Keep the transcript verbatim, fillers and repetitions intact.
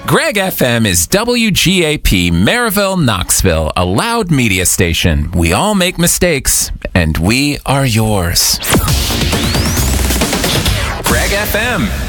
Greg F M is W G A P Maryville, Knoxville, a loud media station. We all make mistakes, and we are yours. Greg F M.